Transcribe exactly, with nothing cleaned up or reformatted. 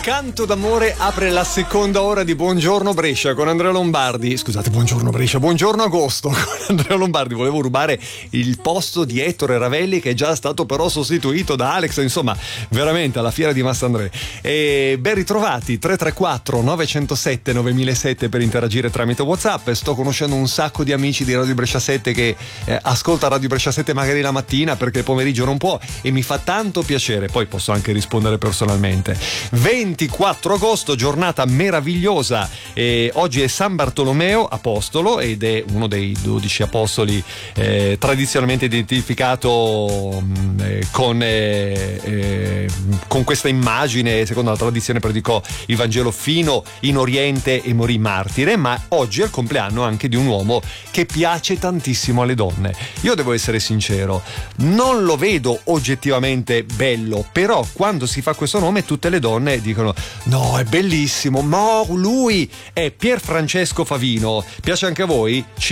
Canto d'amore apre la seconda ora di Buongiorno Brescia con Andrea Lombardi. Scusate, buongiorno Brescia, buongiorno agosto con Andrea Lombardi. Volevo rubare il posto di Ettore Ravelli, che è già stato però sostituito da Alex, insomma, veramente alla fiera di Massandré. E ben ritrovati, tre tre quattro nove zero sette nove zero zero sette per interagire tramite WhatsApp. Sto conoscendo un sacco di amici di Radio Brescia sette che eh, ascolta Radio Brescia sette magari la mattina perché il pomeriggio non può, e mi fa tanto piacere. Poi posso anche rispondere personalmente. ventiquattro agosto, giornata meravigliosa, e oggi è San Bartolomeo Apostolo ed è uno dei dodici apostoli eh, tradizionalmente identificato eh, con, eh, eh, con questa immagine. Secondo la tradizione predicò il Vangelo fino in Oriente e morì martire, ma oggi è il compleanno anche di un uomo che piace tantissimo alle donne. Io devo essere sincero, non lo vedo oggettivamente bello, però quando si fa questo nome tutte le donne dicono no, è bellissimo, ma lui è Pier Francesco Favino. Piace anche a voi?